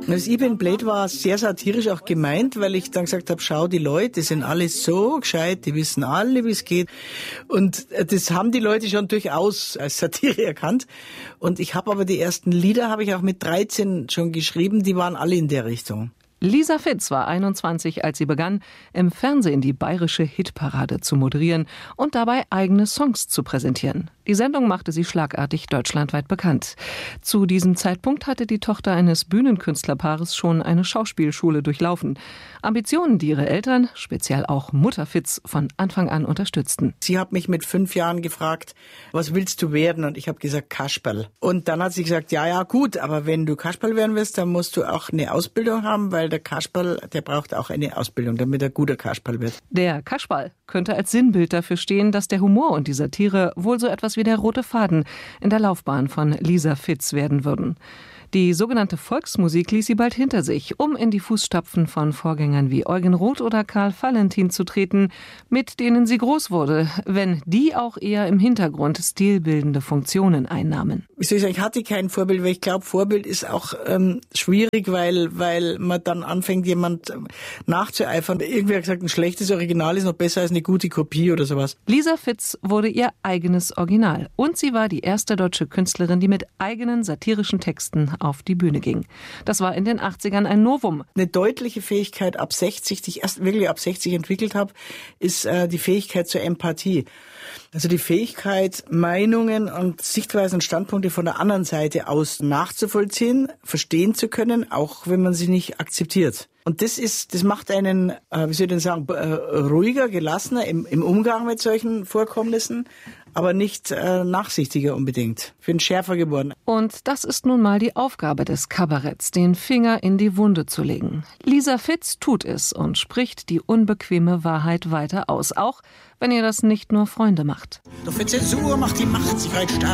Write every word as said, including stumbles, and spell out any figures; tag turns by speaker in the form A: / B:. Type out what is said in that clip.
A: Das Ich bin blöd war sehr satirisch auch gemeint, weil ich dann gesagt habe, schau, die Leute sind alle so gescheit, die wissen alle, wie es geht. Und das haben die Leute schon durchaus als Satire erkannt. Und ich habe aber die ersten Lieder, habe ich auch mit dreizehn schon geschrieben, die waren alle in der Richtung.
B: Lisa Fitz war einundzwanzig, als sie begann, im Fernsehen die bayerische Hitparade zu moderieren und dabei eigene Songs zu präsentieren. Die Sendung machte sie schlagartig deutschlandweit bekannt. Zu diesem Zeitpunkt hatte die Tochter eines Bühnenkünstlerpaares schon eine Schauspielschule durchlaufen. Ambitionen, die ihre Eltern, speziell auch Mutter Fitz, von Anfang an unterstützten.
A: Sie hat mich mit fünf Jahren gefragt, was willst du werden? Und ich habe gesagt, Kasperl. Und dann hat sie gesagt, ja, ja, gut, aber wenn du Kasperl werden willst, dann musst du auch eine Ausbildung haben, weil der Kasperl, der braucht auch eine Ausbildung, damit er guter Kasperl wird.
B: Der Kasperl könnte als Sinnbild dafür stehen, dass der Humor und die Satire wohl so etwas wie der rote Faden in der Laufbahn von Lisa Fitz werden würden. Die sogenannte Volksmusik ließ sie bald hinter sich, um in die Fußstapfen von Vorgängern wie Eugen Roth oder Karl Valentin zu treten, mit denen sie groß wurde, wenn die auch eher im Hintergrund stilbildende Funktionen einnahmen.
A: Wie soll ich sagen, ich hatte kein Vorbild, weil ich glaube, Vorbild ist auch ähm, schwierig, weil weil man dann anfängt, jemand nachzueifern. Irgendwer hat gesagt, ein schlechtes Original ist noch besser als eine gute Kopie oder sowas.
B: Lisa Fitz wurde ihr eigenes Original und sie war die erste deutsche Künstlerin, die mit eigenen satirischen Texten auf die Bühne ging. Das war in den achtzigern ein Novum.
A: Eine deutliche Fähigkeit ab sechzig, die ich erst wirklich ab sechzig entwickelt habe, ist äh, die Fähigkeit zur Empathie. Also die Fähigkeit, Meinungen und Sichtweisen und Standpunkte von der anderen Seite aus nachzuvollziehen, verstehen zu können, auch wenn man sie nicht akzeptiert. Und das ist, das macht einen, äh, wie soll ich denn sagen, äh, ruhiger, gelassener im, im Umgang mit solchen Vorkommnissen, aber nicht äh, nachsichtiger unbedingt. Ich bin schärfer geworden.
B: Und das ist nun mal die Aufgabe des Kabaretts, den Finger in die Wunde zu legen. Lisa Fitz tut es und spricht die unbequeme Wahrheit weiter aus, auch wenn ihr das nicht nur Freunde macht.
A: Doch für Zensur macht die Macht sich halt stark.